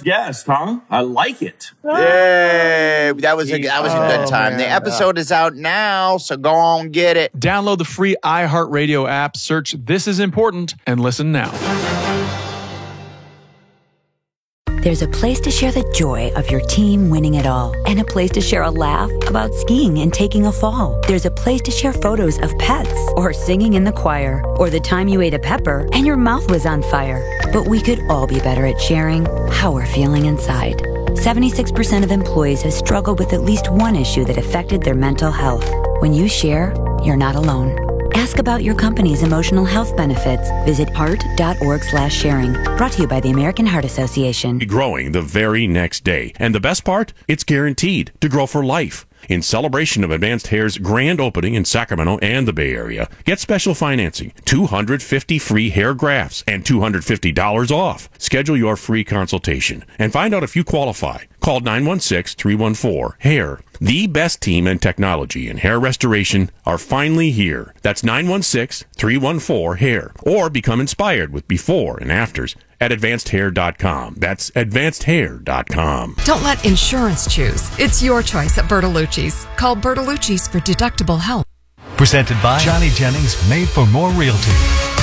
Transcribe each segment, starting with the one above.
first guest, huh? I like it. Yay! That was a good time. Man. The episode is out now, so go on, get it. Download the free iHeartRadio app, search This Is Important, and listen now. There's a place to share the joy of your team winning it all, and a place to share a laugh about skiing and taking a fall. There's a place to share photos of pets, or singing in the choir, or the time you ate a pepper and your mouth was on fire. But we could all be better at sharing how we're feeling inside. 76% of employees have struggled with at least one issue that affected their mental health. When you share, you're not alone. Ask about your company's emotional health benefits. Visit heart.org/sharing. Brought to you by the American Heart Association. Growing the very next day. And the best part? It's guaranteed to grow for life. In celebration of Advanced Hair's grand opening in Sacramento and the Bay Area, get special financing, 250 free hair grafts, and $250 off. Schedule your free consultation and find out if you qualify. Call 916-314-HAIR. The best team and technology in hair restoration are finally here. That's 916-314-HAIR. Or become inspired with before and afters at AdvancedHair.com. That's AdvancedHair.com. Don't let insurance choose. It's your choice at Bertolucci's. Call Bertolucci's for deductible help. Presented by Johnny Jennings, Made for More Realty.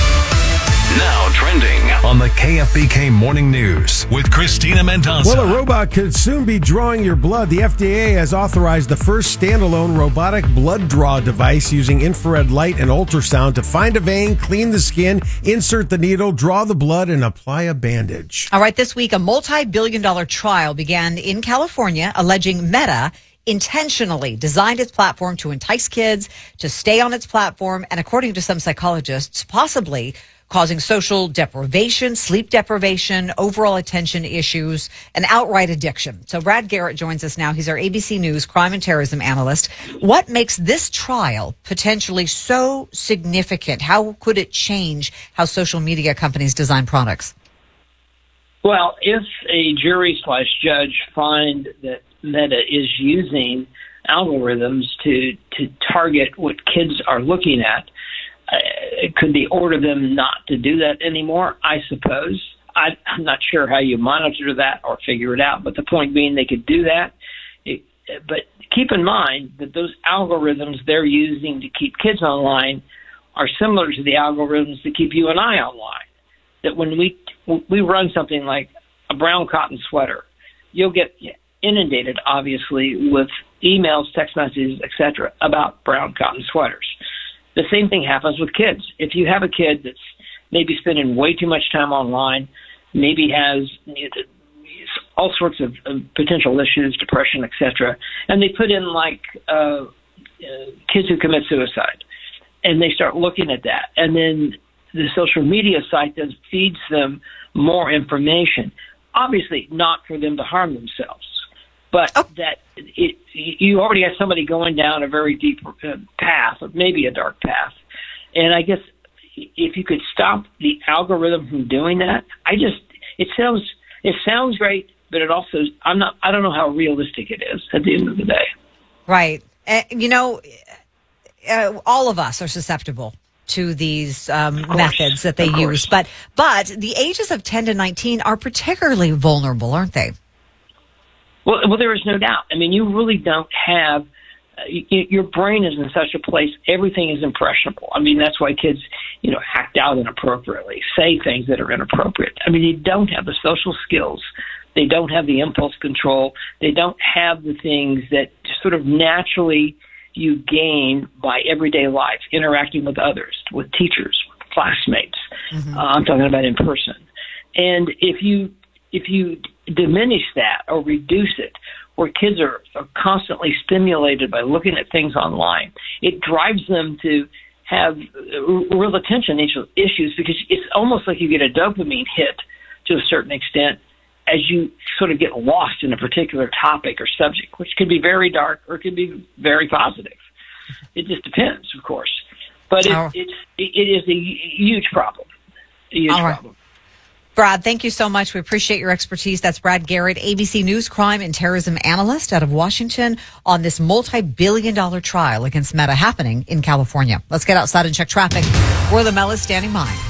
Now trending On the KFBK Morning News with Christina Mendoza. Well, a robot could soon be drawing your blood. The FDA has authorized the first standalone robotic blood draw device using infrared light and ultrasound to find a vein, clean the skin, insert the needle, draw the blood, and apply a bandage. All right, this week, a multi-billion-dollar trial began in California alleging Meta intentionally designed its platform to entice kids to stay on its platform, and according to some psychologists, possibly causing social deprivation, sleep deprivation, overall attention issues, and outright addiction. So Brad Garrett joins us now. He's our ABC News crime and terrorism analyst. What makes this trial potentially so significant? How could it change how social media companies design products? Well, if a jury/judge find that Meta is using algorithms to target what kids are looking at, could they order them not to do that anymore? I suppose. I'm not sure how you monitor that or figure it out, but the point being they could do that. But keep in mind that those algorithms they're using to keep kids online are similar to the algorithms that keep you and I online. That when we run something like a brown cotton sweater, you'll get inundated, obviously, with emails, text messages, etc., about brown cotton sweaters. The same thing happens with kids. If you have a kid that's maybe spending way too much time online, maybe has all sorts of potential issues, depression, etc., and they put in like kids who commit suicide, and they start looking at that, and then the social media site then feeds them more information. Obviously, not for them to harm themselves, but that you already have somebody going down a very deep path, or maybe a dark path. And I guess if you could stop the algorithm from doing that, it sounds great, but it also I don't know how realistic it is at the end of the day. Right. All of us are susceptible to these methods that they use, but the ages of 10 to 19 are particularly vulnerable, aren't they? Well, there is no doubt. I mean, you really don't have your brain is in such a place. Everything is impressionable. I mean, that's why kids, act out inappropriately, say things that are inappropriate. I mean, they don't have the social skills. They don't have the impulse control. They don't have the things that sort of naturally you gain by everyday life, interacting with others, with teachers, classmates. Mm-hmm. I'm talking about in person. And if you diminish that or reduce it, where kids are constantly stimulated by looking at things online, it drives them to have real attention issues, because it's almost like you get a dopamine hit to a certain extent as you sort of get lost in a particular topic or subject, which could be very dark or it could be very positive. It just depends, of course. But it is a huge problem. Problem. Brad, thank you so much. We appreciate your expertise. That's Brad Garrett, ABC News crime and terrorism analyst out of Washington, on this multi-billion-dollar trial against Meta happening in California. Let's get outside and check traffic. Royal Mel is standing by.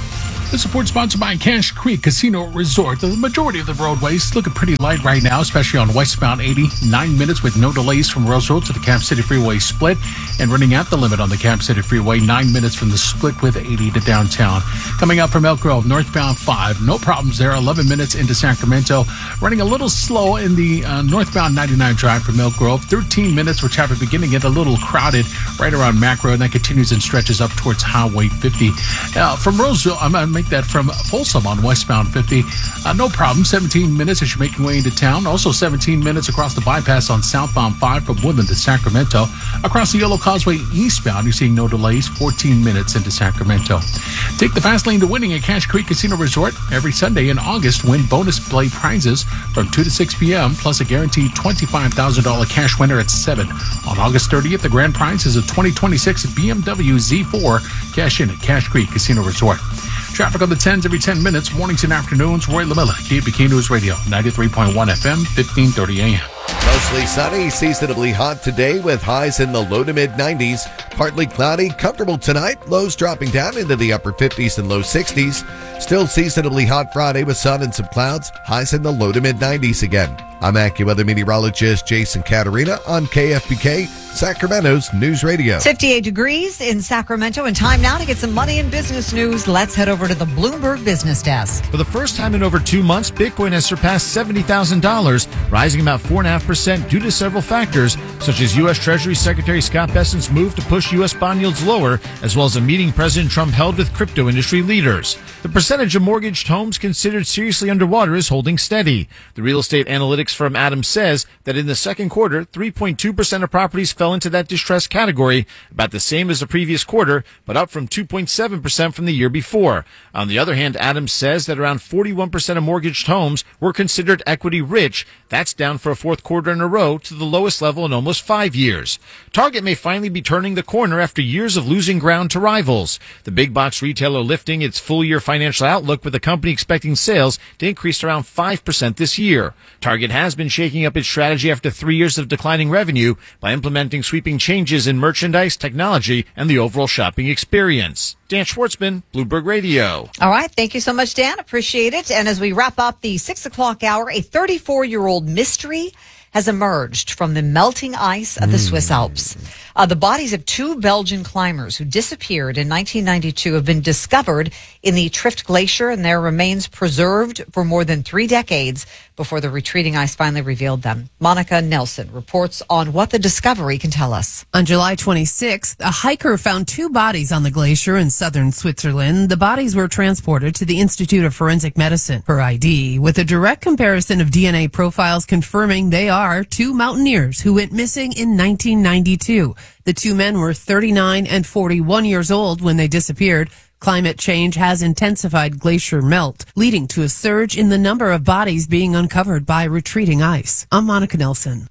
The support sponsored by Cache Creek Casino Resort. The majority of the roadways looking pretty light right now, especially on westbound 80. 9 minutes with no delays from Roseville to the Camp City Freeway split, and running at the limit on the Camp City Freeway. 9 minutes from the split with 80 to downtown. Coming up from Elk Grove, northbound 5. No problems there. 11 minutes into Sacramento. Running a little slow in the northbound 99 drive from Elk Grove. 13 minutes with traffic beginning to get a little crowded right around Mac Road, and that continues and stretches up towards Highway 50. From Roseville, I'm going to make that from Folsom on westbound 50. No problem. 17 minutes as you're making way into town. Also 17 minutes across the bypass on southbound 5 from Woodland to Sacramento. Across the Yellow Causeway eastbound, you're seeing no delays. 14 minutes into Sacramento. Take the fast lane to winning at Cache Creek Casino Resort. Every Sunday in August, win bonus play prizes from 2 to 6 p.m. plus a guaranteed $25,000 cash winner at 7. On August 30th, the grand prize is a 2026 BMW Z4. Cash in at Cache Creek Casino Resort. Traffic on the 10s every 10 minutes, mornings and afternoons. Roy LaMilla, KBK News Radio, 93.1 FM, 1530 AM. Mostly sunny, seasonably hot today with highs in the low to mid 90s. Partly cloudy, comfortable tonight. Lows dropping down into the upper 50s and low 60s. Still seasonably hot Friday with sun and some clouds. Highs in the low to mid 90s again. I'm AccuWeather meteorologist Jason Caterina on KFBK, Sacramento's News Radio. 58 degrees in Sacramento, and time now to get some money and business news. Let's head over to the Bloomberg Business Desk. For the first time in over 2 months, Bitcoin has surpassed $70,000, rising about 4.5% due to several factors, such as U.S. Treasury Secretary Scott Bessent's move to push U.S. bond yields lower, as well as a meeting President Trump held with crypto industry leaders. The percentage of mortgaged homes considered seriously underwater is holding steady. The real estate analytics firm Adams says that in the second quarter, 3.2% of properties fell into that distressed category, about the same as the previous quarter, but up from 2.7% from the year before. On the other hand, Adams says that around 41% of mortgaged homes were considered equity rich. That's down for a fourth quarter in a row to the lowest level in almost 5 years. Target may finally be turning the corner after years of losing ground to rivals. The big box retailer lifting its full-year financial outlook, with the company expecting sales to increase around 5% this year. Target has been shaking up its strategy after 3 years of declining revenue by implementing sweeping changes in merchandise, technology, and the overall shopping experience. Dan Schwartzman, Bloomberg Radio. All right. Thank you so much, Dan. Appreciate it. And as we wrap up the 6 o'clock hour, a 34-year-old mystery has emerged from the melting ice of the Swiss Alps. The bodies of 2 Belgian climbers who disappeared in 1992 have been discovered in the Trift Glacier, and their remains preserved for more than 3 decades before the retreating ice finally revealed them. Monica Nelson reports on what the discovery can tell us. On July 26th, a hiker found 2 bodies on the glacier in southern Switzerland. The bodies were transported to the Institute of Forensic Medicine for ID, with a direct comparison of DNA profiles confirming they are 2 mountaineers who went missing in 1992. The 2 men were 39 and 41 years old when they disappeared. Climate change has intensified glacier melt, leading to a surge in the number of bodies being uncovered by retreating ice. I'm Monica Nelson.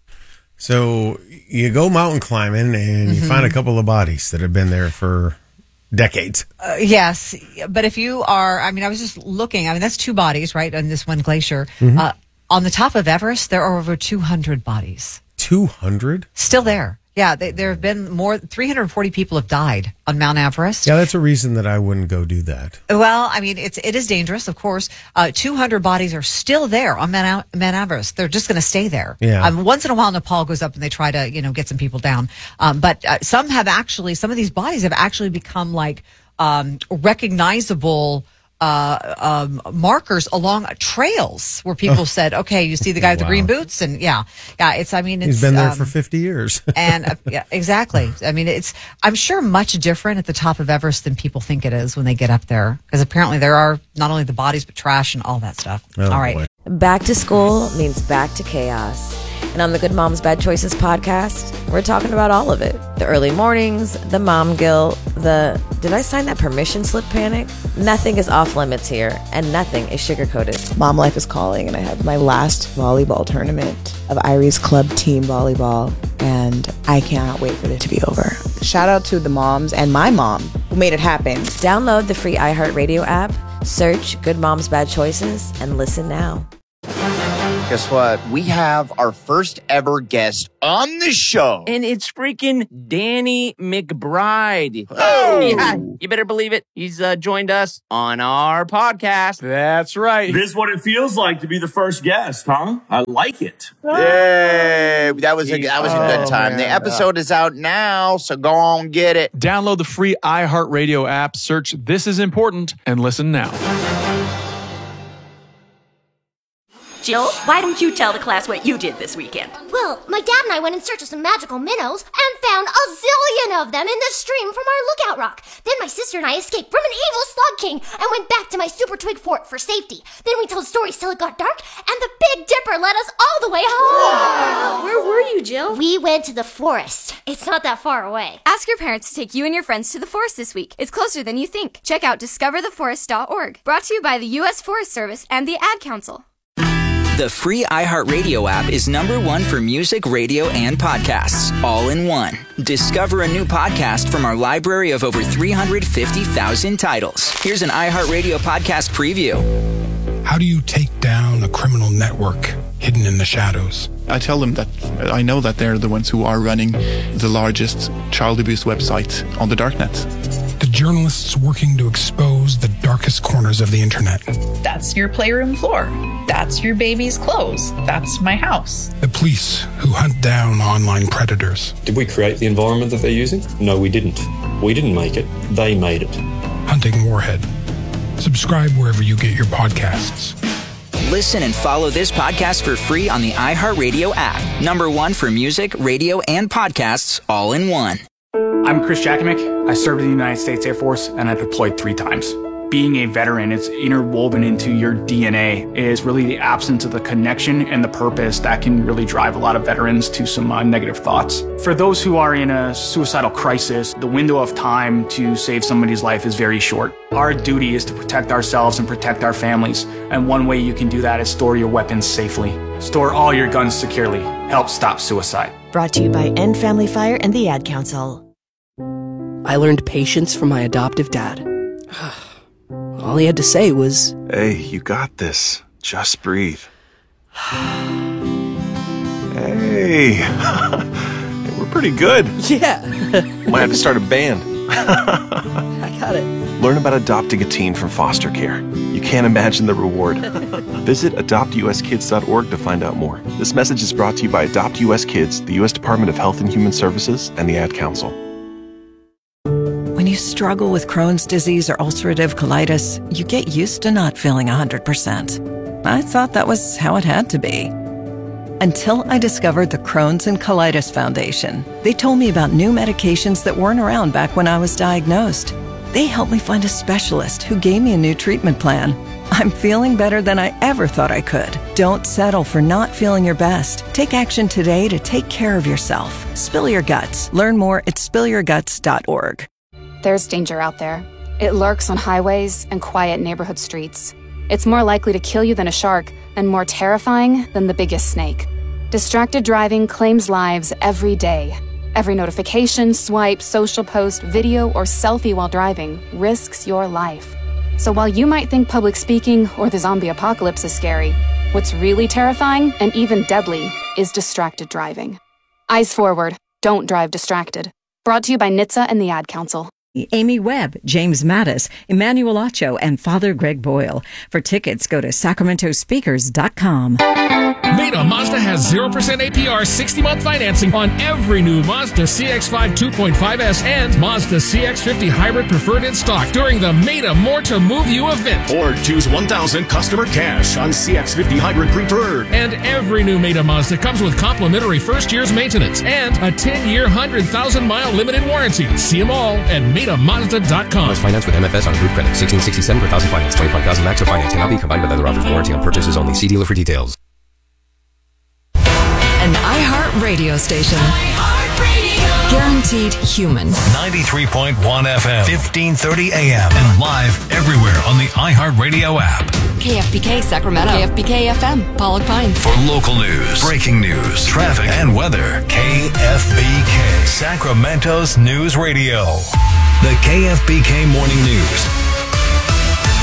So you go mountain climbing and you find a couple of bodies that have been there for decades. Yes, but if you are, I was just looking, that's 2 bodies, right, on this one glacier. On the top of Everest, there are over 200 bodies. 200? Still there. Yeah, there have been 340 people have died on Mount Everest. Yeah, that's a reason that I wouldn't go do that. Well, it is dangerous, of course. 200 bodies are still there on Mount Everest. They're just going to stay there. Yeah. Once in a while, Nepal goes up and they try to, get some people down. But some of these bodies have actually become like recognizable markers along trails where people said, okay, you see the guy with the green boots, and it's he's been there for 50 years. And yeah, exactly. I'm sure much different at the top of Everest than people think it is when they get up there, because apparently there are not only the bodies but trash and all that stuff. All right. Boy. Back to school means back to chaos. And on the Good Moms Bad Choices podcast, we're talking about all of it. The early mornings, the mom guilt, the did I sign that permission slip panic? Nothing is off limits here, and nothing is sugar-coated. Mom life is calling, and I have my last volleyball tournament of Irie's Club Team Volleyball, and I cannot wait for it to be over. Shout out to the moms and my mom who made it happen. Download the free iHeartRadio app, search Good Moms Bad Choices, and listen now. Guess what? We have our first ever guest on the show. And it's freaking Danny McBride. Oh! Yeah, you better believe it. He's joined us on our podcast. That's right. This is what it feels like to be the first guest, huh? I like it. Yay! That was a good time. The episode is out now, so go on get it. Download the free iHeartRadio app, search This Is Important, and listen now. Jill, why don't you tell the class what you did this weekend? Well, my dad and I went in search of some magical minnows and found a zillion of them in the stream from our lookout rock. Then my sister and I escaped from an evil slug king and went back to my super twig fort for safety. Then we told stories till it got dark, and the Big Dipper led us all the way home. Wow. Where were you, Jill? We went to the forest. It's not that far away. Ask your parents to take you and your friends to the forest this week. It's closer than you think. Check out discovertheforest.org. Brought to you by the U.S. Forest Service and the Ad Council. The free iHeartRadio app is #1 for music, radio, and podcasts, all in one. Discover a new podcast from our library of over 350,000 titles. Here's an iHeartRadio podcast preview. How do you take down a criminal network hidden in the shadows? I tell them that I know that they're the ones who are running the largest child abuse website on the darknet. The journalists working to expose the darkest corners of the internet. That's your playroom floor. That's your baby's clothes. That's my house. The police who hunt down online predators. Did we create the environment that they're using? No, we didn't. We didn't make it. They made it. Hunting Warhead. Subscribe wherever you get your podcasts. Listen and follow this podcast for free on the iHeartRadio app. #1 for music, radio, and podcasts, all in one. I'm Chris Jakimick. I served in the United States Air Force, and I deployed 3 times. Being a veteran, it's interwoven into your DNA. It is really the absence of the connection and the purpose that can really drive a lot of veterans to some negative thoughts. For those who are in a suicidal crisis, the window of time to save somebody's life is very short. Our duty is to protect ourselves and protect our families, and one way you can do that is store your weapons safely. Store all your guns securely. Help stop suicide. Brought to you by End Family Fire and the Ad Council. I learned patience from my adoptive dad. All he had to say was, "Hey, you got this. Just breathe." Hey, we're pretty good. Yeah. Might have to start a band. I got it. Learn about adopting a teen from foster care. You can't imagine the reward. Visit adoptuskids.org to find out more. This message is brought to you by Adopt US Kids, the U.S. Department of Health and Human Services, and the Ad Council. When you struggle with Crohn's disease or ulcerative colitis, you get used to not feeling 100%. I thought that was how it had to be. Until I discovered the Crohn's and Colitis Foundation. They told me about new medications that weren't around back when I was diagnosed. They helped me find a specialist who gave me a new treatment plan. I'm feeling better than I ever thought I could. Don't settle for not feeling your best. Take action today to take care of yourself. Spill your guts. Learn more at spillyourguts.org. There's danger out there. It lurks on highways and quiet neighborhood streets. It's more likely to kill you than a shark, and more terrifying than the biggest snake. Distracted driving claims lives every day. Every notification, swipe, social post, video, or selfie while driving risks your life. So while you might think public speaking or the zombie apocalypse is scary, what's really terrifying and even deadly is distracted driving. Eyes forward. Don't drive distracted. Brought to you by NHTSA and the Ad Council. Amy Webb, James Mattis, Emmanuel Acho, and Father Greg Boyle. For tickets, go to sacramentospeakers.com. Meta Mazda has 0% APR 60-month financing on every new Mazda CX-5 2.5S and Mazda CX-50 Hybrid Preferred in stock during the Meta More to Move You event. Or choose 1,000 customer cash on CX-50 Hybrid Preferred. And every new Meta Mazda comes with complimentary first year's maintenance and a 10-year, 100,000-mile limited warranty. See them all at MetaMazda.com. Must finance with MFS on group credit. 1667 per thousand finance. 25,000 max or finance cannot be combined with other offers. Warranty on purchases only. See dealer for details. An iHeart radio station. Guaranteed human. 93.1 FM, 1530 AM, and live everywhere on the iHeartRadio app. KFBK Sacramento. KFBK FM, Pollock Pines. For local news, breaking news, traffic, and weather, KFBK, Sacramento's News Radio. The KFBK Morning News.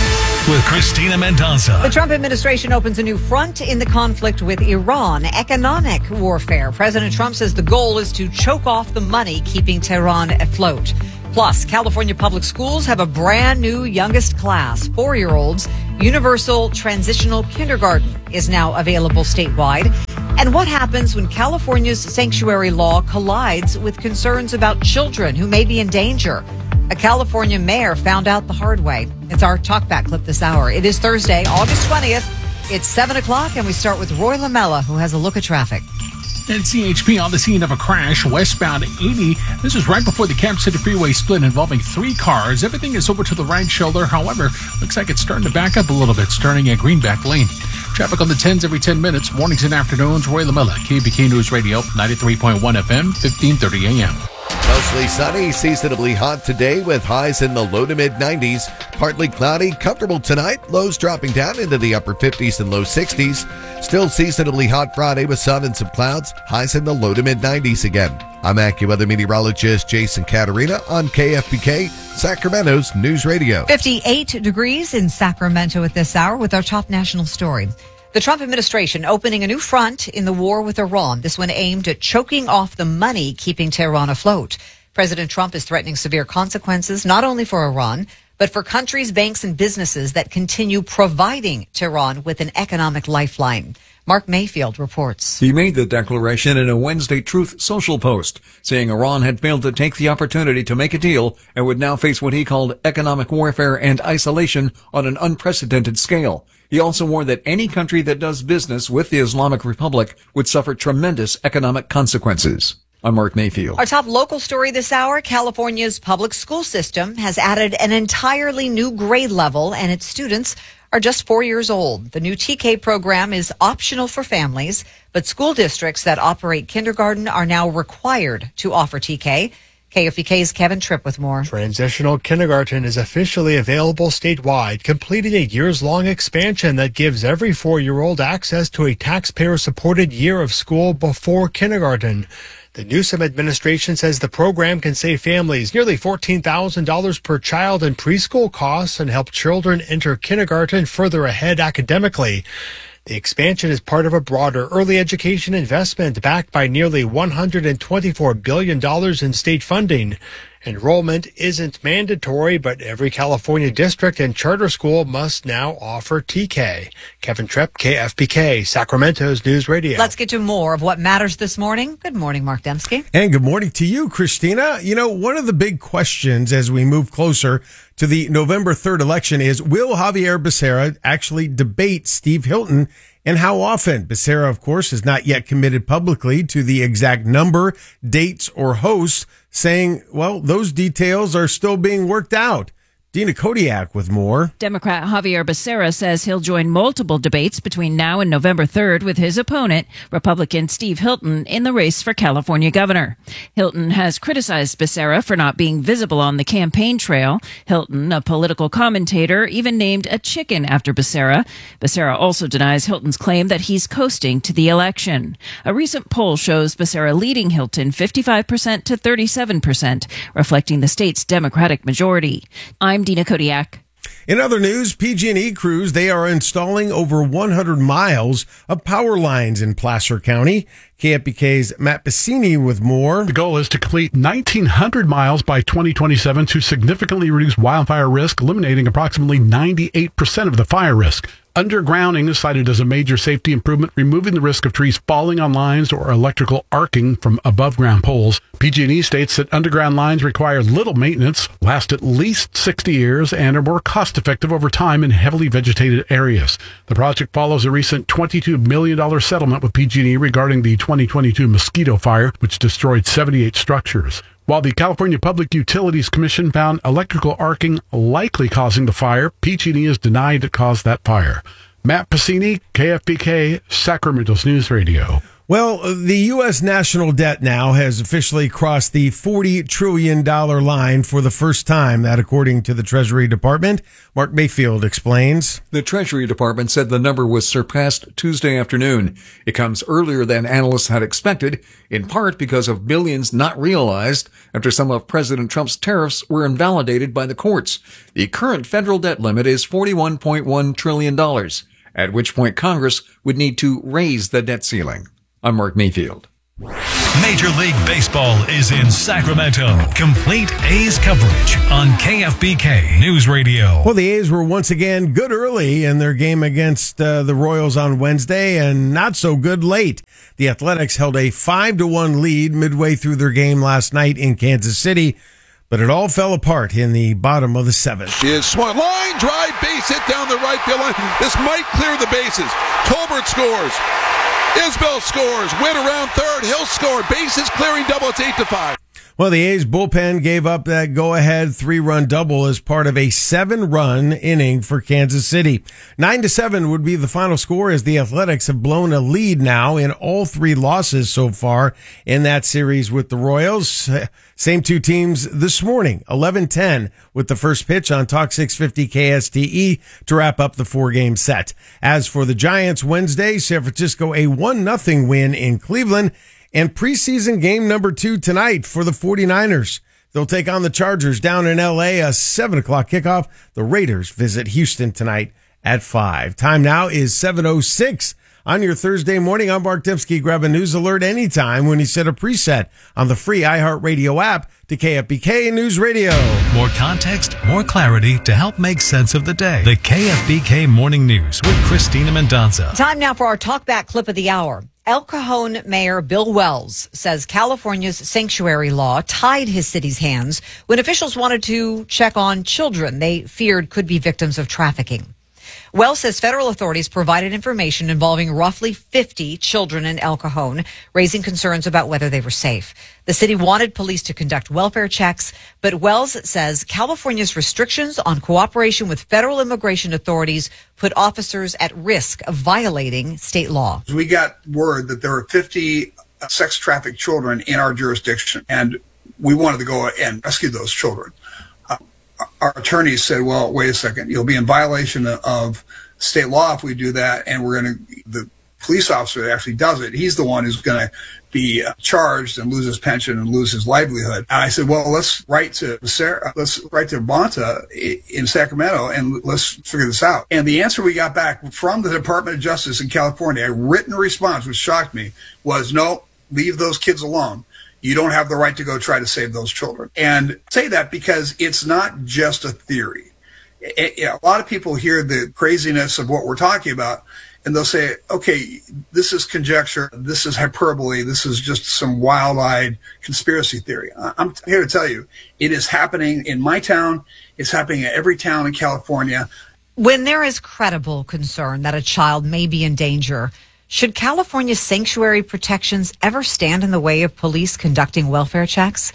with Christina Mendoza. The Trump administration opens a new front in the conflict with Iran, economic warfare. President Trump says the goal is to choke off the money keeping Tehran afloat. Plus, California public schools have a brand new youngest class, 4-year-olds. Universal Transitional Kindergarten is now available statewide. And what happens when California's sanctuary law collides with concerns about children who may be in danger? A California mayor found out the hard way. It's our talkback clip this hour. It is Thursday, August 20th. It's 7 o'clock, and we start with Roy Lamella, who has a look at traffic. And CHP on the scene of a crash westbound 80. This is right before the Cap City Freeway split involving 3 cars. Everything is over to the right shoulder. However, looks like it's starting to back up a little bit, starting at Greenback Lane. Traffic on the 10s every 10 minutes, mornings and afternoons. Roy Lamella, KBK News Radio, 93.1 FM, 1530 AM. Mostly sunny, seasonably hot today with highs in the low to mid-90s. Partly cloudy, comfortable tonight. Lows dropping down into the upper 50s and low 60s. Still seasonably hot Friday with sun and some clouds. Highs in the low to mid-90s again. I'm AccuWeather meteorologist Jason Caterina on KFBK, Sacramento's News Radio. 58 degrees in Sacramento at this hour with our top national story. The Trump administration opening a new front in the war with Iran, this one aimed at choking off the money keeping Tehran afloat. President Trump is threatening severe consequences, not only for Iran, but for countries, banks, and businesses that continue providing Tehran with an economic lifeline. Mark Mayfield reports. He made the declaration in a Wednesday Truth Social post, saying Iran had failed to take the opportunity to make a deal and would now face what he called economic warfare and isolation on an unprecedented scale. He also warned that any country that does business with the Islamic Republic would suffer tremendous economic consequences. I'm Mark Mayfield. Our top local story this hour, California's public school system has added an entirely new grade level, and its students are just 4 years old. The new TK program is optional for families, but school districts that operate kindergarten are now required to offer TK. KFBK's Kevin Tripp with more. Transitional kindergarten is officially available statewide, completing a years-long expansion that gives every 4-year-old access to a taxpayer-supported year of school before kindergarten. The Newsom administration says the program can save families nearly $14,000 per child in preschool costs and help children enter kindergarten further ahead academically. The expansion is part of a broader early education investment backed by nearly $124 billion in state funding. Enrollment isn't mandatory, but every California district and charter school must now offer TK. Kevin Tripp, KFBK, Sacramento's News Radio. Let's get to more of what matters this morning. Good morning, Mark Dembski. And good morning to you, Christina. You know, one of the big questions as we move closer to the November 3rd election is, will Javier Becerra actually debate Steve Hilton, and how often? Becerra, of course, has not yet committed publicly to the exact number, dates, or hosts, saying, well, those details are still being worked out. Dina Kodiak with more. Democrat Javier Becerra says he'll join multiple debates between now and November 3rd with his opponent, Republican Steve Hilton, in the race for California governor. Hilton has criticized Becerra for not being visible on the campaign trail. Hilton, a political commentator, even named a chicken after Becerra. Becerra also denies Hilton's claim that he's coasting to the election. A recent poll shows Becerra leading Hilton 55% to 37%, reflecting the state's Democratic majority. I'm Dina Kodiak. In other news, PG&E crews, they are installing over 100 miles of power lines in Placer County. KFBK's Matt Bassini with more. The goal is to complete 1,900 miles by 2027 to significantly reduce wildfire risk, eliminating approximately 98% of the fire risk. Undergrounding is cited as a major safety improvement, removing the risk of trees falling on lines or electrical arcing from above-ground poles. PG&E states that underground lines require little maintenance, last at least 60 years, and are more cost-effective over time in heavily vegetated areas. The project follows a recent $22 million settlement with PG&E regarding the 2022 Mosquito Fire, which destroyed 78 structures. While the California Public Utilities Commission found electrical arcing likely causing the fire, PG&E has denied it caused that fire. Matt Passini, KFBK, Sacramento's News Radio. Well, the U.S. national debt now has officially crossed the $40 trillion line for the first time. That, according to the Treasury Department. Mark Mayfield explains. The Treasury Department said the number was surpassed Tuesday afternoon. It comes earlier than analysts had expected, in part because of billions not realized after some of President Trump's tariffs were invalidated by the courts. The current federal debt limit is $41.1 trillion, at which point Congress would need to raise the debt ceiling. I'm Mark Mayfield. Major League Baseball is in Sacramento. Complete A's coverage on KFBK News Radio. Well, the A's were once again good early in their game against the Royals on Wednesday and not so good late. The Athletics held a 5-1 lead midway through their game last night in Kansas City, but it all fell apart in the bottom of the seventh. Is swung, line drive, base hit down the right field line. This might clear the bases. Tolbert scores. Isbell scores. Witt around third. He'll score. Bases clearing double. It's 8-5. Well, the A's bullpen gave up that go-ahead 3-run double as part of a 7-run inning for Kansas City. 9-7 would be the final score as the Athletics have blown a lead now in all 3 losses so far in that series with the Royals. Same 2 teams this morning, 11-10 with the first pitch on Talk 650 KSTE to wrap up the 4-game set. As for the Giants, Wednesday, San Francisco a 1-0 win in Cleveland. And preseason game number 2 tonight for the 49ers. They'll take on the Chargers down in L.A., a 7 o'clock kickoff. The Raiders visit Houston tonight at 5. Time now is 7:06. On your Thursday morning, I'm Mark Dipsky. Grab a news alert anytime when you set a preset on the free iHeartRadio app to KFBK News Radio. More context, more clarity to help make sense of the day. The KFBK Morning News with Christina Mendonça. Time now for our talkback clip of the hour. El Cajon Mayor Bill Wells says California's sanctuary law tied his city's hands when officials wanted to check on children they feared could be victims of trafficking. Wells says federal authorities provided information involving roughly 50 children in El Cajon, raising concerns about whether they were safe. The city wanted police to conduct welfare checks, but Wells says California's restrictions on cooperation with federal immigration authorities put officers at risk of violating state law. We got word that there were 50 sex trafficked children in our jurisdiction, and we wanted to go and rescue those children. Our attorneys said, well, wait a second, you'll be in violation of state law if we do that, and the police officer that actually does it, he's the one who's going to be charged and lose his pension and lose his livelihood. And I said, well, let's write to Bonta in Sacramento and let's figure this out. And the answer we got back from the Department of Justice in California, a written response, which shocked me, was no, leave those kids alone. You don't have the right to go try to save those children. And say that because it's not just a theory. A lot of people hear the craziness of what we're talking about, and they'll say, okay, this is conjecture, this is hyperbole, this is just some wild-eyed conspiracy theory. I'm here to tell you, it is happening in my town, it's happening in every town in California. When there is credible concern that a child may be in danger, should California's sanctuary protections ever stand in the way of police conducting welfare checks?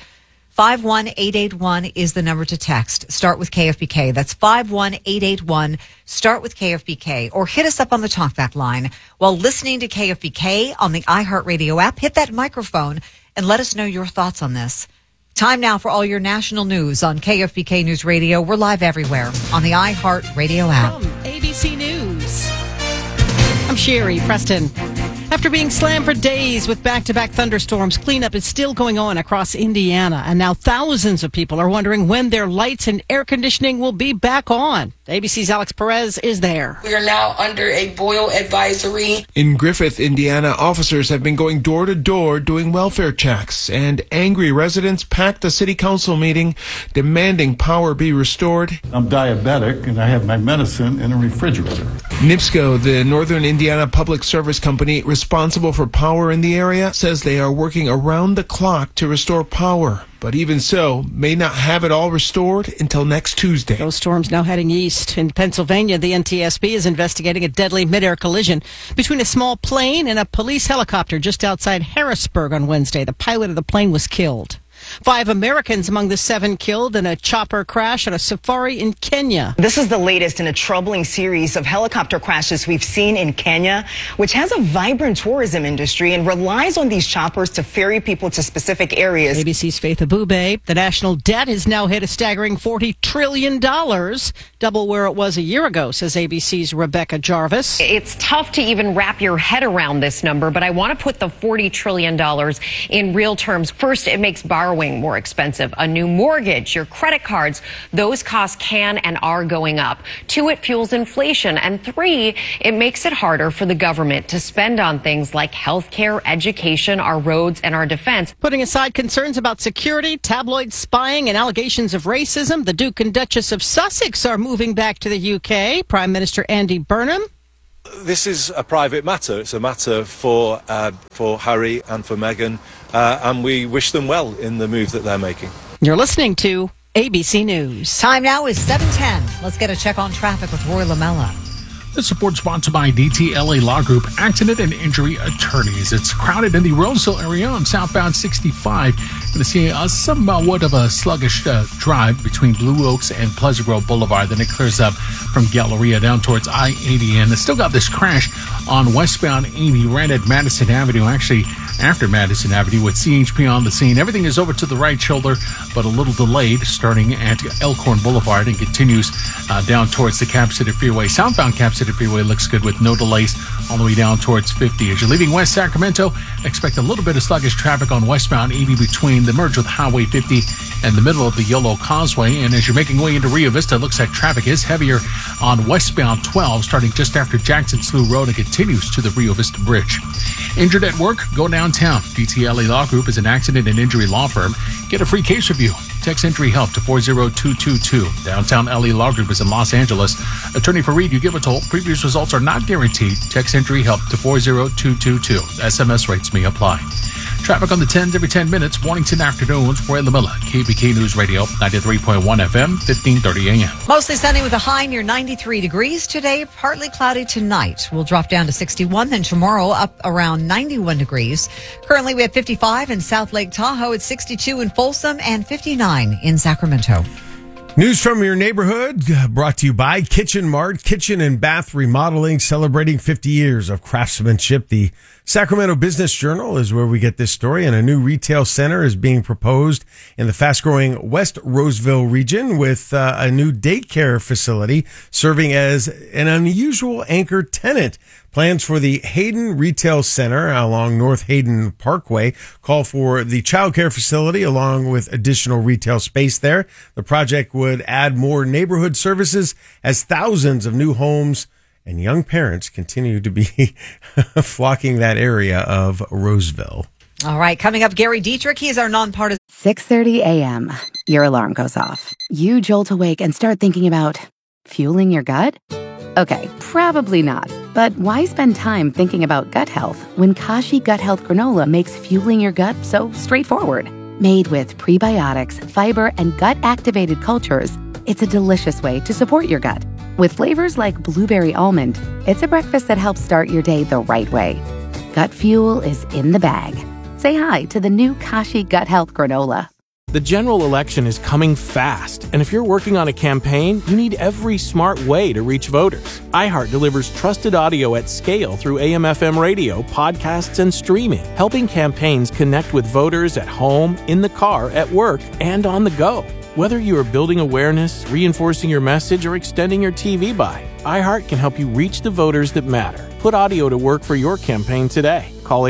51881 is the number to text. Start with KFBK. That's 51881. Start with KFBK. Or hit us up on the talkback line while listening to KFBK on the iHeartRadio app. Hit that microphone and let us know your thoughts on this. Time now for all your national news on KFBK News Radio. We're live everywhere on the iHeartRadio app. From ABC News, I'm Sherry Preston. After being slammed for days with back-to-back thunderstorms, cleanup is still going on across Indiana. And now thousands of people are wondering when their lights and air conditioning will be back on. ABC's Alex Perez is there. We are now under a boil advisory. In Griffith, Indiana, officers have been going door to door doing welfare checks, and angry residents packed the city council meeting demanding power be restored. I'm diabetic and I have my medicine in a refrigerator. NIPSCO, the Northern Indiana Public Service Company responsible for power in the area, says they are working around the clock to restore power. But even so, may not have it all restored until next Tuesday. Those storms now heading east. In Pennsylvania, the NTSB is investigating a deadly mid-air collision between a small plane and a police helicopter just outside Harrisburg on Wednesday. The pilot of the plane was killed. 5 Americans among the 7 killed in a chopper crash at a safari in Kenya. This is the latest in a troubling series of helicopter crashes we've seen in Kenya, which has a vibrant tourism industry and relies on these choppers to ferry people to specific areas. ABC's Faith Abube. The national debt has now hit a staggering $40 trillion, double where it was a year ago, says ABC's Rebecca Jarvis. It's tough to even wrap your head around this number, but I want to put the $40 trillion in real terms. First, it makes borrowing more expensive. A new mortgage, your credit cards, those costs can and are going up. 2, it fuels inflation. And 3, it makes it harder for the government to spend on things like healthcare, education, our roads, and our defense. Putting aside concerns about security, tabloid spying, and allegations of racism, the Duke and Duchess of Sussex are moving back to the UK. Prime Minister Andy Burnham. This is a private matter. It's a matter for Harry and for Meghan, and we wish them well in the move that they're making. You're listening to ABC News. Time now is 7:10. Let's get a check on traffic with Roy Lamella. The support sponsored by DTLA Law Group, Accident and Injury Attorneys. It's crowded in the Roseville area on southbound 65. Going to see somewhat of a sluggish drive between Blue Oaks and Pleasant Grove Boulevard. Then it clears up from Galleria down towards I-80. And it's still got this crash on westbound 80 right at Madison Avenue. Actually, after Madison Avenue with CHP on the scene. Everything is over to the right shoulder, but a little delayed starting at Elkhorn Boulevard and continues down towards the Cap City Freeway. Southbound Cap City Freeway looks good with no delays all the way down towards 50. As you're leaving West Sacramento, expect a little bit of sluggish traffic on westbound 80 between the merge with Highway 50 and the middle of the Yellow Causeway. And as you're making way into Rio Vista, it looks like traffic is heavier on westbound 12 starting just after Jackson Slough Road and continues to the Rio Vista Bridge. Injured at work? Go downtown. DTLA Law Group is an accident and injury law firm. Get a free case review. Text Injury Help to 40222. Downtown LA Law Group is in Los Angeles. Attorney for Reed, you give a toll. Previous results are not guaranteed. Text Injury Help to 40222. SMS rates may apply. Traffic on the 10s every 10 minutes. Mornings and afternoons. Roy Lamella, KBK News Radio, 93.1 FM, 1530 AM. Mostly sunny with a high near 93 degrees today. Partly cloudy tonight. We'll drop down to 61. Then tomorrow up around 91 degrees. Currently we have 55 in South Lake Tahoe. It's 62 in Folsom and 59 in Sacramento. News from your neighborhood brought to you by Kitchen Mart, kitchen and bath remodeling, celebrating 50 years of craftsmanship. The Sacramento Business Journal is where we get this story, and a new retail center is being proposed in the fast-growing West Roseville region with a new daycare facility serving as an unusual anchor tenant. Plans for the Hayden Retail Center along North Hayden Parkway call for the childcare facility along with additional retail space there. The project would add more neighborhood services as thousands of new homes and young parents continue to be flocking that area of Roseville. All right, coming up, Gary Dietrich. He is our nonpartisan. 6:30 a.m. Your alarm goes off. You jolt awake and start thinking about fueling your gut? Okay, probably not. But why spend time thinking about gut health when Kashi Gut Health Granola makes fueling your gut so straightforward? Made with prebiotics, fiber, and gut-activated cultures, it's a delicious way to support your gut. With flavors like blueberry almond, it's a breakfast that helps start your day the right way. Gut fuel is in the bag. Say hi to the new Kashi Gut Health Granola. The general election is coming fast, and if you're working on a campaign, you need every smart way to reach voters. iHeart delivers trusted audio at scale through AM/FM radio, podcasts, and streaming, helping campaigns connect with voters at home, in the car, at work, and on the go. Whether you are building awareness, reinforcing your message, or extending your TV buy, iHeart can help you reach the voters that matter. Put audio to work for your campaign today. Call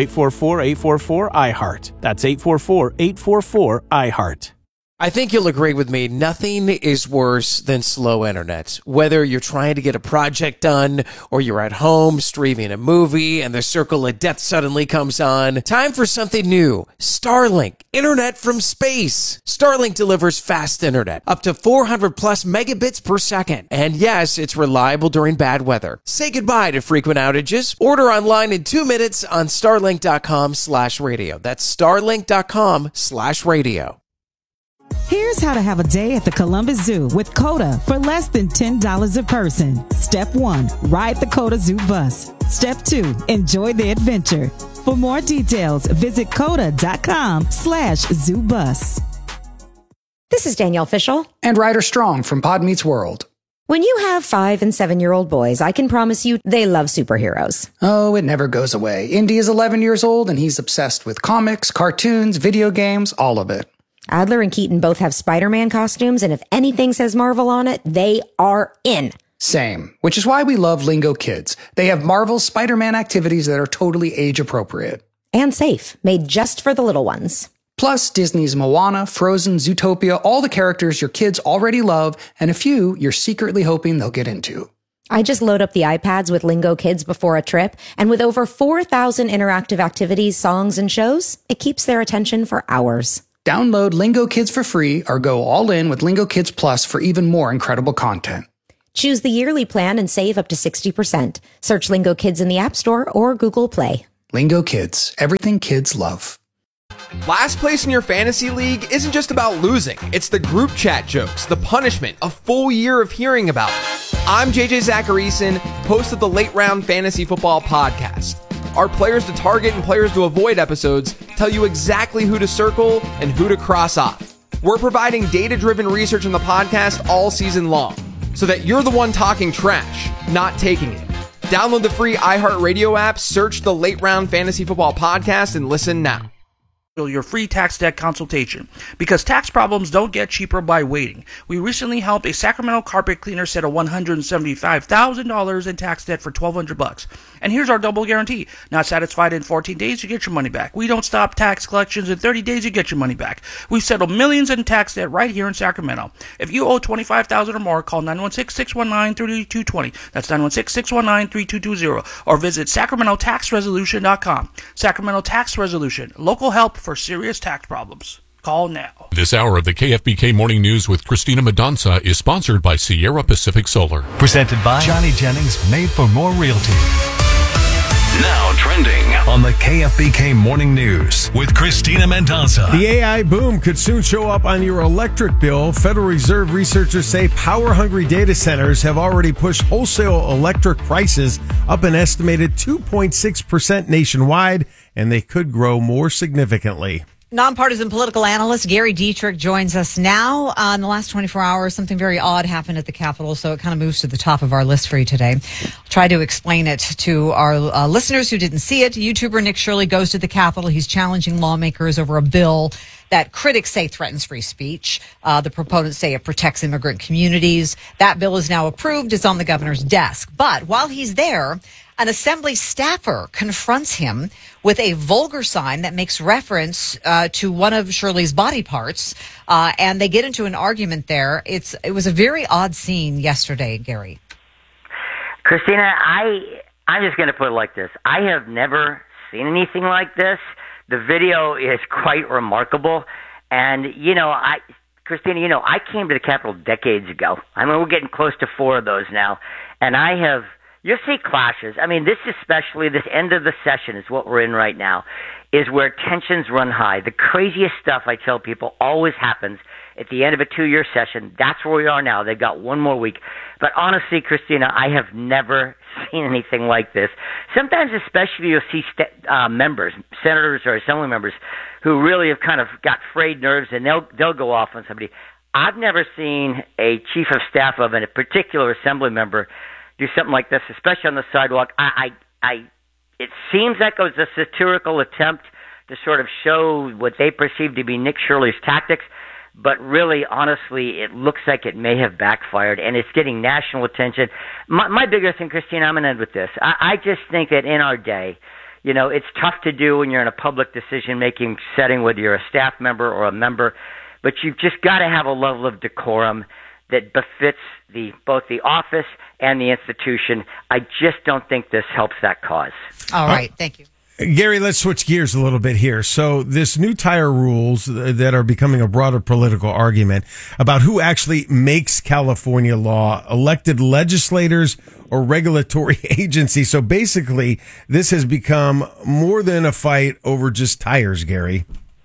844-844-iHeart. That's 844-844-iHeart. I think you'll agree with me, nothing is worse than slow internet. Whether you're trying to get a project done or you're at home streaming a movie and the circle of death suddenly comes on, time for something new. Starlink, internet from space. Starlink delivers fast internet, up to 400 plus megabits per second. And yes, it's reliable during bad weather. Say goodbye to frequent outages. Order online in 2 minutes on starlink.com/radio. That's starlink.com/radio. Here's how to have a day at the Columbus Zoo with COTA for less than $10 a person. Step 1, ride the COTA Zoo bus. Step 2, enjoy the adventure. For more details, visit COTA.com/ZooBus. This is Danielle Fishel. And Ryder Strong from Pod Meets World. When you have 5- and 7-year-old boys, I can promise you they love superheroes. Oh, it never goes away. Indy is 11 years old and he's obsessed with comics, cartoons, video games, all of it. Adler and Keaton both have Spider-Man costumes, and if anything says Marvel on it, they are in. Same, which is why we love Lingo Kids. They have Marvel's Spider-Man activities that are totally age-appropriate. And safe, made just for the little ones. Plus, Disney's Moana, Frozen, Zootopia, all the characters your kids already love, and a few you're secretly hoping they'll get into. I just load up the iPads with Lingo Kids before a trip, and with over 4,000 interactive activities, songs, and shows, it keeps their attention for hours. Download Lingo Kids for free or go all in with Lingo Kids Plus for even more incredible content. Choose the yearly plan and save up to 60%. Search Lingo Kids in the App Store or Google Play. Lingo Kids, everything kids love. Last place in your fantasy league isn't just about losing. It's the group chat jokes, the punishment, a full year of hearing about it. I'm JJ Zacharyson, host of the Late Round Fantasy Football Podcast. Our players to target and players to avoid episodes tell you exactly who to circle and who to cross off. We're providing data-driven research in the podcast all season long, so that you're the one talking trash, not taking it. Download the free iHeartRadio app, search the Late Round Fantasy Football Podcast, and listen now. Your free tax debt consultation, because tax problems don't get cheaper by waiting. We recently helped a Sacramento carpet cleaner settle $175,000 in tax debt for $1,200. And here's our double guarantee. Not satisfied in 14 days, you get your money back. We don't stop tax collections in 30 days, you get your money back. We've settled millions in tax debt right here in Sacramento. If you owe $25,000 or more, call 916-619-3220. That's 916-619-3220. Or visit SacramentoTaxResolution.com. Sacramento Tax Resolution. Local help for serious tax problems. Call now. This hour of the KFBK Morning News with Christina Medonza is sponsored by Sierra Pacific Solar. Presented by Johnny Jennings, Made for More Realty. Now trending on the KFBK Morning News with Christina Medonza. The AI boom could soon show up on your electric bill. Federal Reserve researchers say power-hungry data centers have already pushed wholesale electric prices up an estimated 2.6% nationwide, and they could grow more significantly. Nonpartisan political analyst Gary Dietrich joins us now. In the last 24 hours, something very odd happened at the Capitol, so it kind of moves to the top of our list for you today. I'll try to explain it to our listeners who didn't see it. YouTuber Nick Shirley goes to the Capitol. He's challenging lawmakers over a bill that critics say threatens free speech. The proponents say it protects immigrant communities. That bill is now approved. It's on the governor's desk. But while he's there, an assembly staffer confronts him with a vulgar sign that makes reference to one of Shirley's body parts, and they get into an argument there. It was a very odd scene yesterday, Gary. Christina, I'm just going to put it like this. I have never seen anything like this. The video is quite remarkable, and Christina, I came to the Capitol decades ago. I mean, we're getting close to 4 of those now, and you'll see clashes. I mean, this end of the session is what we're in right now, is where tensions run high. The craziest stuff, I tell people, always happens at the end of a 2-year session. That's where we are now. They've got one more week. But honestly, Christina, I have never seen anything like this. Sometimes, especially, you'll see members, senators or assembly members, who really have kind of got frayed nerves, and they'll go off on somebody. I've never seen a chief of staff of a particular assembly member do something like this, especially on the sidewalk. It seems like it was a satirical attempt to sort of show what they perceive to be Nick Shirley's tactics, but really, honestly, it looks like it may have backfired, and it's getting national attention. My bigger thing, Christine, I'm going to end with this. I just think that in our day, it's tough to do when you're in a public decision-making setting, whether you're a staff member or a member, but you've just got to have a level of decorum that befits both the office and the institution. I just don't think this helps that cause. All right. Thank you. Gary, let's switch gears a little bit here. So this new tire rules that are becoming a broader political argument about who actually makes California law, elected legislators or regulatory agencies. So basically, this has become more than a fight over just tires, Gary.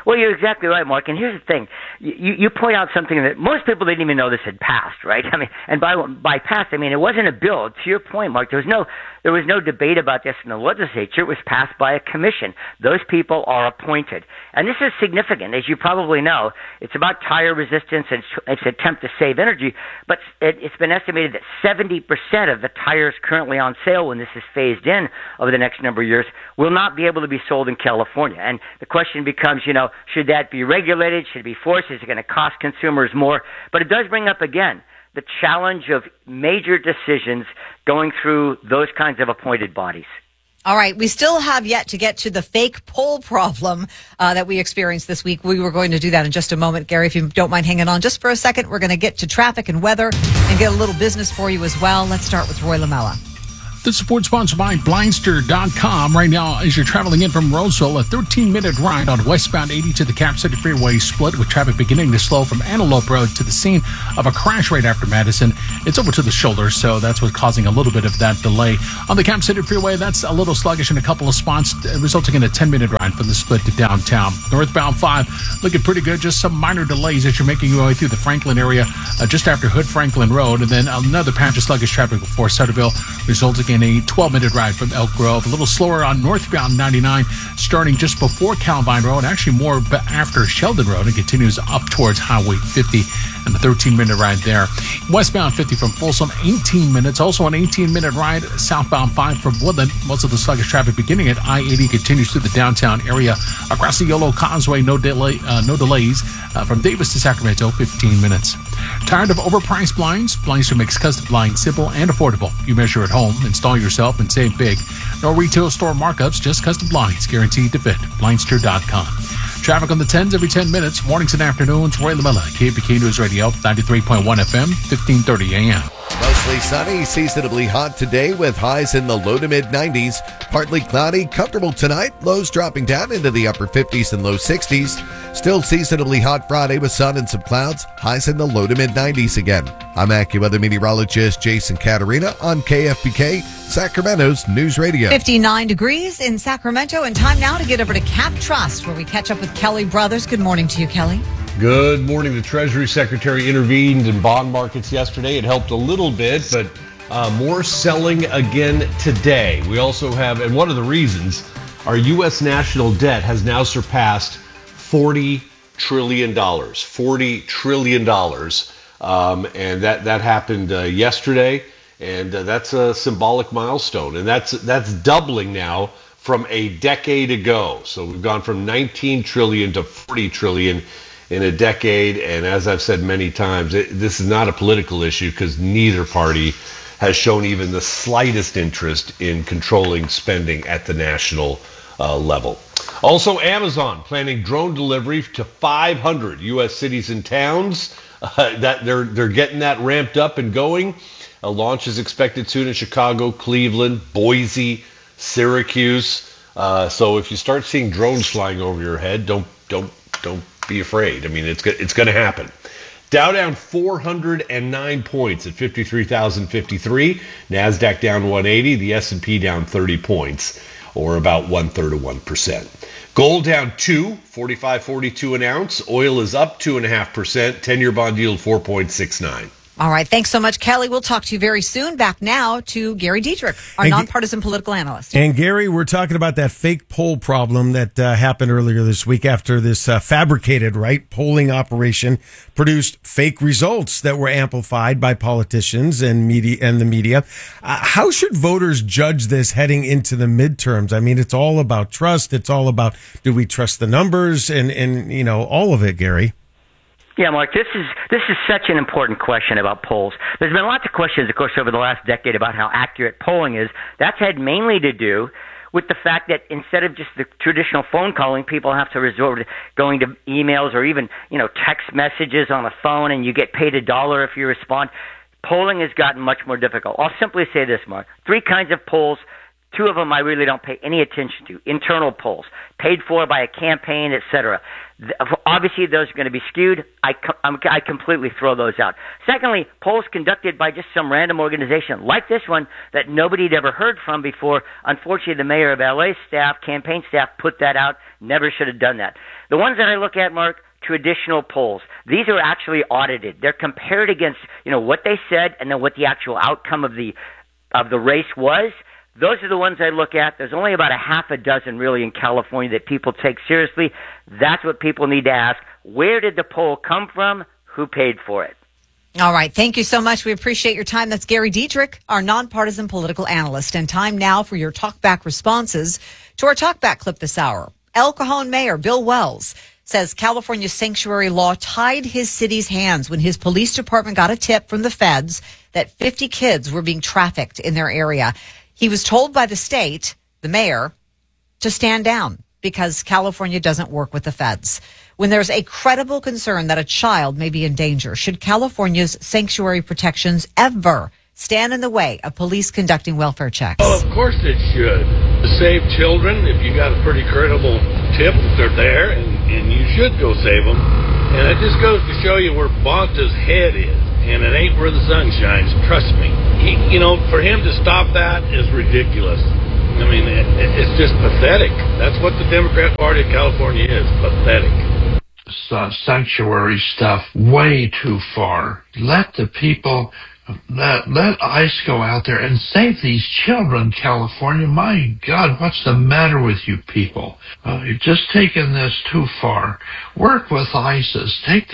Well, you're exactly right, Mark. And here's the thing. You point out something that most people didn't even know this had passed, right? I mean, and by passed, I mean, it wasn't a bill. To your point, Mark, there was no debate about this in the legislature. It was passed by a commission. Those people are appointed. And this is significant. As you probably know, it's about tire resistance and it's an attempt to save energy. But it's been estimated that 70% of the tires currently on sale when this is phased in over the next number of years will not be able to be sold in California. And the question becomes, should that be regulated? Should it be forced? Is it going to cost consumers more? But it does bring up, again, the challenge of major decisions going through those kinds of appointed bodies. All right. We still have yet to get to the fake poll problem that we experienced this week. We were going to do that in just a moment. Gary, if you don't mind hanging on just for a second, we're going to get to traffic and weather and get a little business for you as well. Let's start with Roy Lamella. This support sponsored by Blindster.com. Right now, as you're traveling in from Roseville, a 13-minute ride on westbound 80 to the Cap City Freeway split with traffic beginning to slow from Antelope Road to the scene of a crash right after Madison. It's over to the shoulder, so that's what's causing a little bit of that delay. On the Cap City Freeway, that's a little sluggish in a couple of spots, resulting in a 10-minute ride from the split to downtown. Northbound 5, looking pretty good. Just some minor delays as you're making your way through the Franklin area just after Hood Franklin Road, and then another patch of sluggish traffic before Sutterville, resulting in a 12-minute ride from Elk Grove. A little slower on northbound 99, starting just before Calvine Road, actually more after Sheldon Road, and continues up towards Highway 50, and a 13-minute ride there. Westbound 50 from Folsom, 18 minutes. Also an 18-minute ride southbound 5 from Woodland. Most of the sluggish traffic beginning at I-80 continues through the downtown area. Across the Yolo Causeway, no delays. From Davis to Sacramento, 15 minutes. Tired of overpriced blinds? Blindster makes custom blinds simple and affordable. You measure at home, install yourself, and save big. No retail store markups, just custom blinds guaranteed to fit. Blindster.com. Traffic on the 10s every 10 minutes, mornings and afternoons. Roy Lamella, KFBK News Radio, 93.1 FM, 1530 AM. Mostly sunny, seasonably hot today with highs in the low to mid 90s. Partly cloudy, comfortable tonight. Lows dropping down into the upper 50s and low 60s. Still seasonably hot Friday with sun and some clouds. Highs in the low to mid 90s again. I'm AccuWeather meteorologist Jason Caterina on KFBK, Sacramento's News Radio. 59 degrees in Sacramento, and time now to get over to Cap Trust, where we catch up with Kelly Brothers. Good morning to you, Kelly. Good morning. The Treasury Secretary intervened in bond markets yesterday. It helped a little bit, but more selling again today. We also have, and one of the reasons, our U.S. national debt has now surpassed $40 trillion. $40 trillion. And that happened yesterday, and that's a symbolic milestone. And that's doubling now from a decade ago. So we've gone from 19 trillion to 40 trillion in a decade, and as I've said many times, this is not a political issue because neither party has shown even the slightest interest in controlling spending at the national level. Also, Amazon planning drone delivery to 500 U.S. cities and towns. That they're getting that ramped up and going. A launch is expected soon in Chicago, Cleveland, Boise, Syracuse. So if you start seeing drones flying over your head, don't be afraid. I mean, it's going to happen. Dow down 409 points at 53,053. NASDAQ down 180. The S&P down 30 points, or about 1/3 of 1%. Gold down 45.42 an ounce. Oil is up 2.5%. 10-year bond yield 4.69. All right. Thanks so much, Kelly. We'll talk to you very soon. Back now to Gary Dietrich, our nonpartisan political analyst. And Gary, we're talking about that fake poll problem that happened earlier this week after this fabricated, polling operation produced fake results that were amplified by politicians and the media. How should voters judge this heading into the midterms? I mean, it's all about trust. It's all about, do we trust the numbers and all of it, Gary? Yeah, Mark, this is such an important question about polls. There's been lots of questions, of course, over the last decade about how accurate polling is. That's had mainly to do with the fact that instead of just the traditional phone calling, people have to resort to going to emails or even, text messages on a phone, and you get paid $1 if you respond. Polling has gotten much more difficult. I'll simply say this, Mark. 3 kinds of polls, Two of them I really don't pay any attention to. Internal polls, paid for by a campaign, etc. Obviously, those are going to be skewed. I completely throw those out. Secondly, polls conducted by just some random organization like this one that nobody had ever heard from before. Unfortunately, the mayor of LA's staff, campaign staff, put that out. Never should have done that. The ones that I look at, Mark, traditional polls. These are actually audited. They're compared against, what they said and then what the actual outcome of the race was. Those are the ones I look at. There's only about a half a dozen really in California that people take seriously. That's what people need to ask. Where did the poll come from? Who paid for it? All right. Thank you so much. We appreciate your time. That's Gary Dietrich, our nonpartisan political analyst. And time now for your talkback responses to our talkback clip this hour. El Cajon Mayor Bill Wells says California's sanctuary law tied his city's hands when his police department got a tip from the feds that 50 kids were being trafficked in their area. He was told by the state, the mayor, to stand down because California doesn't work with the feds. When there's a credible concern that a child may be in danger, should California's sanctuary protections ever stand in the way of police conducting welfare checks? Well, of course it should. To save children, if you got a pretty credible tip that they're there, and you should go save them. And it just goes to show you where Bonta's head is. And it ain't where the sun shines, trust me. For him to stop that is ridiculous. I mean, it's just pathetic. That's what the Democrat Party of California is, pathetic. Sanctuary stuff way too far. Let the people, let ICE go out there and save these children, California. My God, what's the matter with you people? You're just taking this too far. Work with ISIS. Take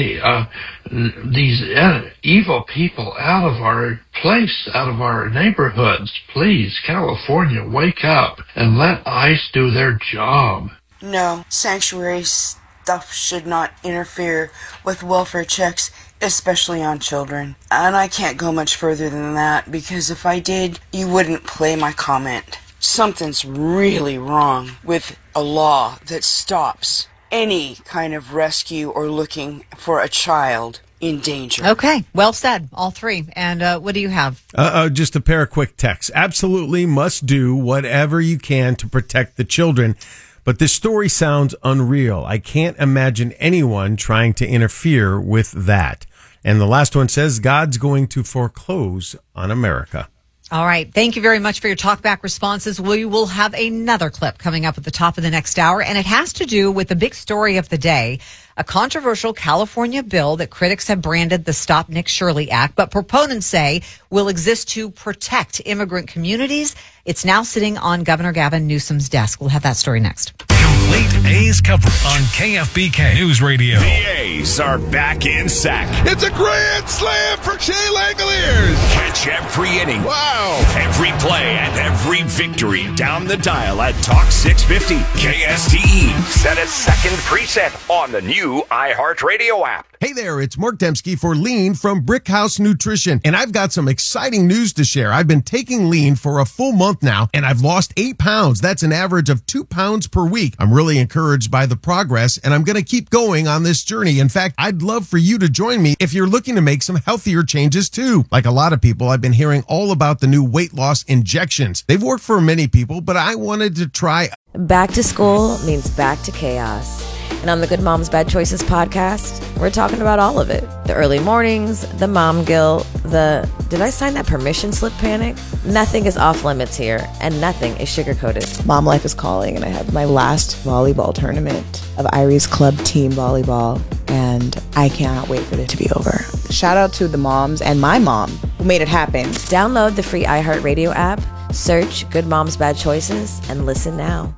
these evil people out of our place, out of our neighborhoods. Please, California, wake up and let ICE do their job. No, sanctuary stuff should not interfere with welfare checks, especially on children. And I can't go much further than that, because if I did, you wouldn't play my comment. Something's really wrong with a law that stops any kind of rescue or looking for a child in danger. Okay, well said, all three. And what do you have? Just a pair of quick texts. Absolutely must do whatever you can to protect the children. But this story sounds unreal. I can't imagine anyone trying to interfere with that. And the last one says, God's going to foreclose on America. All right. Thank you very much for your talkback responses. We will have another clip coming up at the top of the next hour, and it has to do with the big story of the day, a controversial California bill that critics have branded the Stop Nick Shirley Act, but proponents say will exist to protect immigrant communities. It's now sitting on Governor Gavin Newsom's desk. We'll have that story next. Complete A's coverage on KFBK News Radio. The A's are back in sack. It's a grand slam for Shea Langoliers. Catch every inning. Wow. Every play and every victory down the dial at Talk 650. KSTE. Set a second preset on the new iHeartRadio app. Hey there, it's Mark Dembski for Lean from Brickhouse Nutrition, and I've got some exciting news to share. I've been taking Lean for a full month now, and I've lost 8 pounds. That's an average of 2 pounds per week. I'm really encouraged by the progress, and I'm going to keep going on this journey. In fact, I'd love for you to join me if you're looking to make some healthier changes too. Like a lot of people, I've been hearing all about the new weight loss injections. They've worked for many people, but I wanted to try. Back to school means back to chaos. And on the Good Moms Bad Choices podcast, we're talking about all of it. The early mornings, the mom guilt, the did I sign that permission slip panic? Nothing is off limits here, and nothing is sugar-coated. Mom life is calling, and I have my last volleyball tournament of Irie's club team volleyball, and I cannot wait for it to be over. Shout out to the moms and my mom who made it happen. Download the free iHeartRadio app, search Good Moms Bad Choices, and listen now.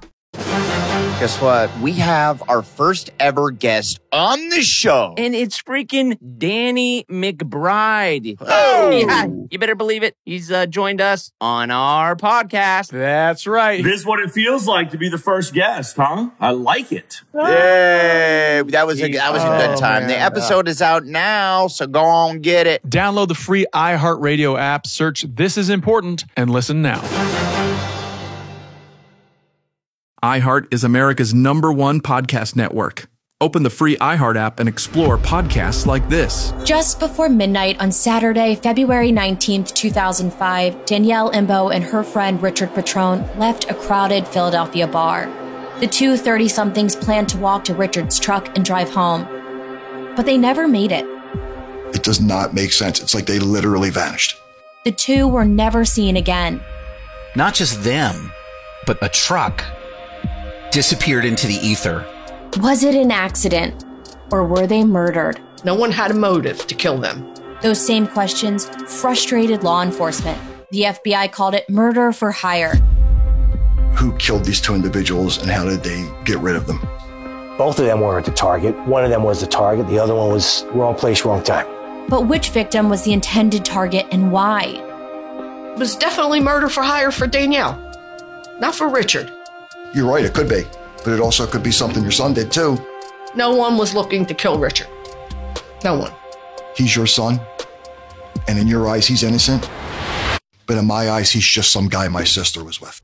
Guess what? We have our first ever guest on the show. And it's freaking Danny McBride. Oh! Yeah, you better believe it. He's joined us on our podcast. That's right. This is what it feels like to be the first guest, huh? I like it. Yay! That was a good time. Man. The episode is out now, so go on get it. Download the free iHeartRadio app, search This Is Important, and listen now. iHeart is America's #1 podcast network. Open the free iHeart app and explore podcasts like this. Just before midnight on Saturday, February 19th, 2005, Danielle Imbo and her friend Richard Petrone left a crowded Philadelphia bar. The two 30-somethings planned to walk to Richard's truck and drive home, but they never made it. It does not make sense. It's like they literally vanished. The two were never seen again. Not just them, but a truck disappeared into the ether. Was it an accident, or were they murdered? No one had a motive to kill them. Those same questions frustrated law enforcement. The FBI called it murder for hire. Who killed these two individuals and how did they get rid of them? Both of them weren't the target. One of them was the target. The other one was wrong place, wrong time. But which victim was the intended target and why? It was definitely murder for hire for Danielle, not for Richard. You're right, it could be. But it also could be something your son did too. No one was looking to kill Richard. No one. He's your son, and in your eyes, he's innocent. But in my eyes, he's just some guy my sister was with.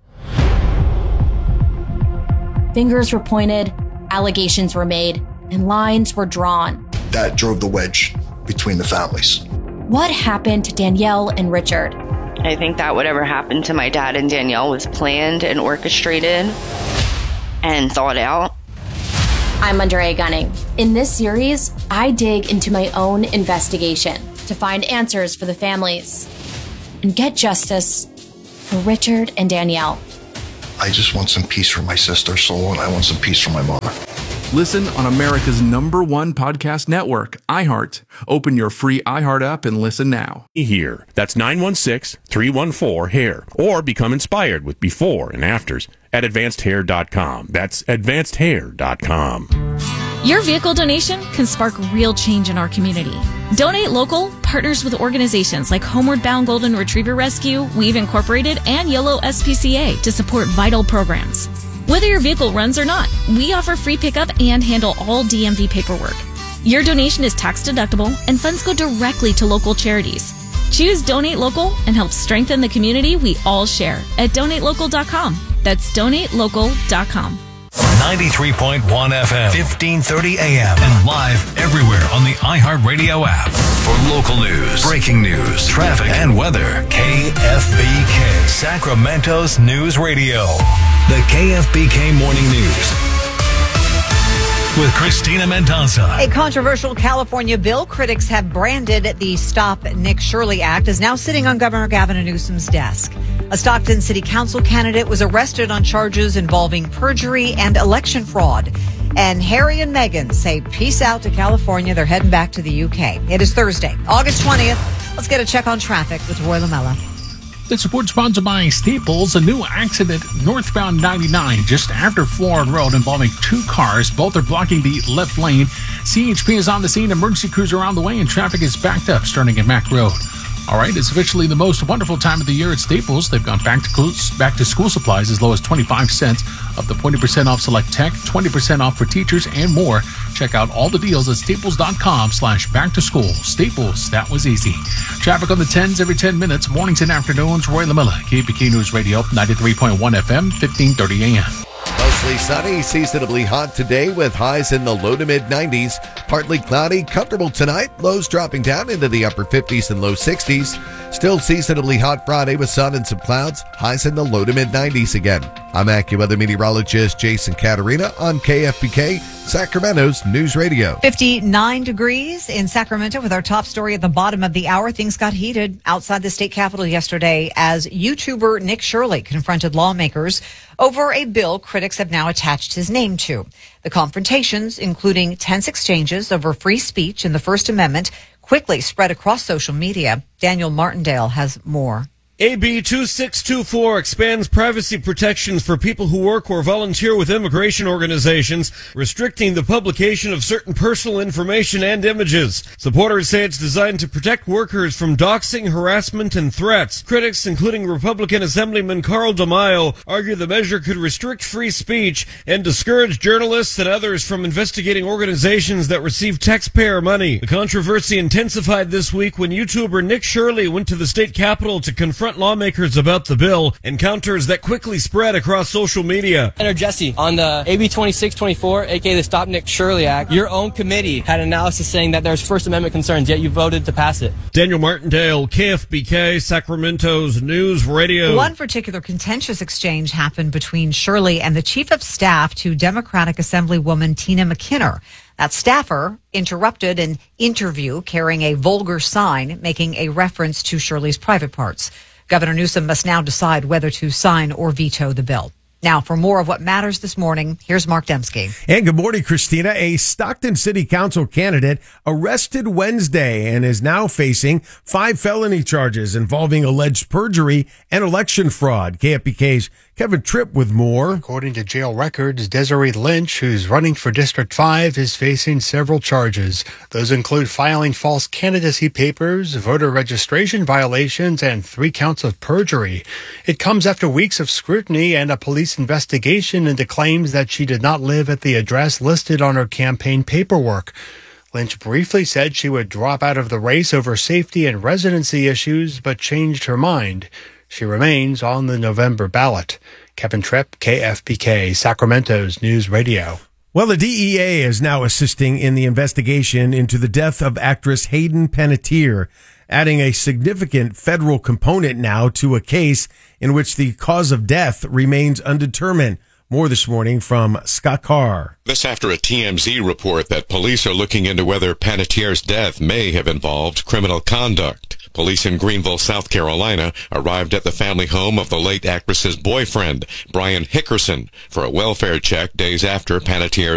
Fingers were pointed, allegations were made, and lines were drawn. That drove the wedge between the families. What happened to Danielle and Richard? I think that whatever happened to my dad and Danielle was planned and orchestrated and thought out. I'm Andrea Gunning. In this series, I dig into my own investigation to find answers for the families and get justice for Richard and Danielle. I just want some peace for my sister's soul, and I want some peace for my mother. Listen on America's #1 podcast network, iHeart. Open your free iHeart app and listen now. Here. That's 916-314-HAIR. Or become inspired with before and afters at advancedhair.com. That's advancedhair.com. Your vehicle donation can spark real change in our community. Donate Local partners with organizations like Homeward Bound Golden Retriever Rescue, Weave Incorporated, and Yellow SPCA to support vital programs. Whether your vehicle runs or not, we offer free pickup and handle all DMV paperwork. Your donation is tax deductible and funds go directly to local charities. Choose Donate Local and help strengthen the community we all share at donatelocal.com. That's donatelocal.com. 93.1 FM, 1530 AM, and live everywhere on the iHeartRadio app. For local news, breaking news, traffic, and weather, KFBK, Sacramento's News Radio. The KFBK Morning News with Christina Mendonça. A controversial California bill critics have branded the Stop Nick Shirley Act is now sitting on Governor Gavin Newsom's desk. A Stockton City Council candidate was arrested on charges involving perjury and election fraud. And Harry and Meghan say peace out to California. They're heading back to the UK. It is Thursday, August 20th. Let's get a check on traffic with Roy Lamella. This report sponsored by Staples. A new accident northbound 99 just after Florida Road involving two cars. Both are blocking the left lane. CHP is on the scene. Emergency crews are on the way and traffic is backed up starting at Mack Road. All right, it's officially the most wonderful time of the year at Staples. They've gone back to school supplies as low as 25 cents, up to 20% off select tech, 20% off for teachers, and more. Check out all the deals at staples.com/back-to-school. Staples, that was easy. Traffic on the 10s every 10 minutes, mornings and afternoons. Roy Lamella, KFBK News Radio, 93.1 FM, 1530 AM. Mostly sunny, seasonably hot today with highs in the low to mid 90s. Partly cloudy, comfortable tonight. Lows dropping down into the upper 50s and low 60s. Still seasonably hot Friday with sun and some clouds. Highs in the low to mid 90s again. I'm AccuWeather meteorologist Jason Caterina on KFBK, Sacramento's News Radio. 59 degrees in Sacramento with our top story at the bottom of the hour. Things got heated outside the state capitol yesterday as YouTuber Nick Shirley confronted lawmakers over a bill critics have now attached his name to. The confrontations, including tense exchanges over free speech and the First Amendment, quickly spread across social media. Daniel Martindale has more. AB 2624 expands privacy protections for people who work or volunteer with immigration organizations, restricting the publication of certain personal information and images. Supporters say it's designed to protect workers from doxing, harassment, and threats. Critics, including Republican Assemblyman Carl DeMaio, argue the measure could restrict free speech and discourage journalists and others from investigating organizations that receive taxpayer money. The controversy intensified this week when YouTuber Nick Shirley went to the state capitol to confront confront lawmakers about the bill, encounters that quickly spread across social media. Senator Jesse, on the AB 2624, aka the Stop Nick Shirley Act, your own committee had analysis saying that there's First Amendment concerns, yet you voted to pass it. Daniel Martindale, KFBK, Sacramento's News Radio. One particular contentious exchange happened between Shirley and the chief of staff to Democratic Assemblywoman Tina McKinnon. That staffer interrupted an interview carrying a vulgar sign making a reference to Shirley's private parts. Governor Newsom must now decide whether to sign or veto the bill. Now, for more of what matters this morning, here's Mark Dembski. And good morning, Christina. A Stockton City Council candidate arrested Wednesday and is now facing 5 felony charges involving alleged perjury and election fraud. KFBK's Kevin Tripp with more. According to jail records, Desiree Lynch, who's running for District 5, is facing several charges. Those include filing false candidacy papers, voter registration violations, and 3 counts of perjury. It comes after weeks of scrutiny and a police investigation into claims that she did not live at the address listed on her campaign paperwork. Lynch briefly said she would drop out of the race over safety and residency issues, but changed her mind. She remains on the November ballot. Kevin Tripp, KFBK, Sacramento's News Radio. Well, the DEA is now assisting in the investigation into the death of actress Hayden Panettiere, adding a significant federal component now to a case in which the cause of death remains undetermined. More this morning from Scott Carr. This after a TMZ report that police are looking into whether Panettiere's death may have involved criminal conduct. Police in Greenville, South Carolina, arrived at the family home of the late actress's boyfriend, Brian Hickerson, for a welfare check days after Panettiere's